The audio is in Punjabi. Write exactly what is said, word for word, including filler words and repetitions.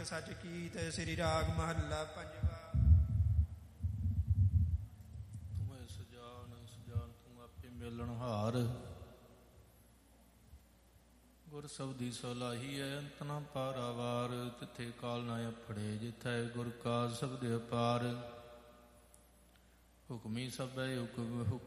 ਸੱਚ ਕੀਤ। ਸ੍ਰੀ ਰਾਗ ਮਹੱਲਾ ਪੰਜਵਾ। ਤੁਮੇ ਸਜਾਨ ਸਜਾਨ ਤੂੰ ਆਪੇ ਮੇਲਣ ਹਾਰ। ਗੁਰ ਸਬਦੀ ਸਲਾਹੀ ਹੈ ਅੰਤ ਨਾ ਪਾਰਾਵਾਰ। ਤਿੱਥੇ ਕਾਲ ਨਾ ਅਫੜੇ ਜਿੱਥੈ ਗੁਰ ਕਾ ਸਬਦ ਅਪਾਰ। ਹੁਕਮੀ ਸਭੈ ਹੁਕਮ